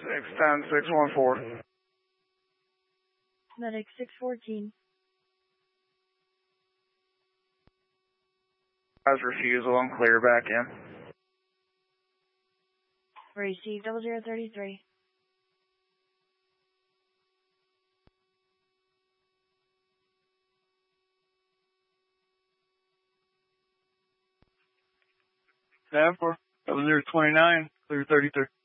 614. Medic 614. As refusal, I'm clear back in. Receive 0033. Tab for 0029, clear 33.